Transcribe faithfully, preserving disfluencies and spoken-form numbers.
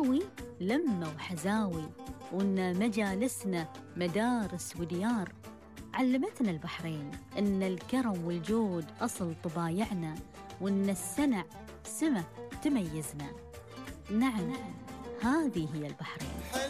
نحاوي لمة وحزاوي، وإن مجالسنا مدارس وديار. علمتنا البحرين إن الكرم والجود أصل طبايعنا، وإن السنع سمة تميزنا. نعم، هذه هي البحرين.